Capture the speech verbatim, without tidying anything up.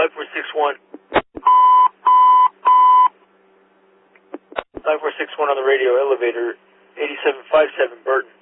five four six one. five four six one on the radio, elevator, eighty-seven five seven, Burton.